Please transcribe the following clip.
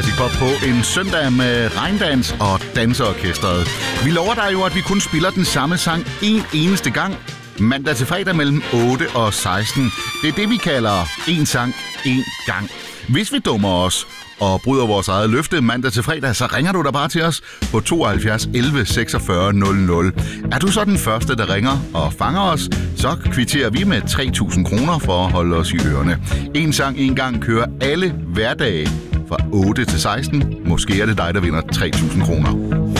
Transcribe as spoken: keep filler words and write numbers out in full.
Classic Pop på en søndag med regndans og danseorkestret. Vi lover dig jo, at vi kun spiller den samme sang en eneste gang. Mandag til fredag mellem otte og seksten. Det er det, vi kalder en sang, en gang. Hvis vi dummer os og bryder vores eget løfte mandag til fredag, så ringer du da bare til os på tooghalvfjerds elleve seksogfyrre nul nul. Er du så den første, der ringer og fanger os, så kvitterer vi med tre tusind kroner for at holde os i ørerne. En sang, en gang kører alle hverdage fra otte til seksten. Måske er det dig, der vinder tre tusind kroner.